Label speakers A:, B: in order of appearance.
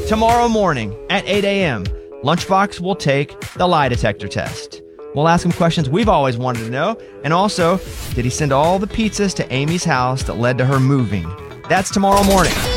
A: Tomorrow morning at 8 a.m., Lunchbox will take the lie detector test. We'll ask him questions we've always wanted to know. And also, did he send all the pizzas to Amy's house that led to her moving? That's tomorrow morning.